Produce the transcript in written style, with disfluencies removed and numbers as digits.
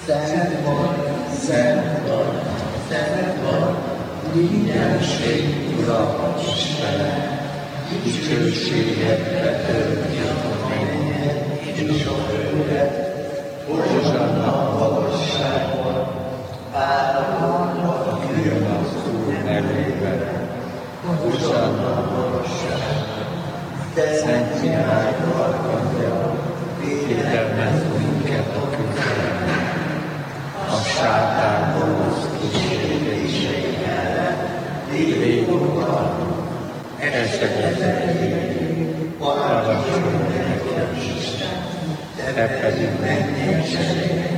Szent vagy, mindenség Ura Istene, dicsőségedbe tölti a mennyet és a földet, Hozsanna a magasságban, áldott aki jön az Úr nevében, Hozsanna a magasságban, Szent Mihály Arkangyal, védelmez minket a küzdelemben, a sátán gonosz kísértései ellen, lévén uralmunk, eszegezetünk, parancsolj neked Isten, te pedig mennyei segélyek,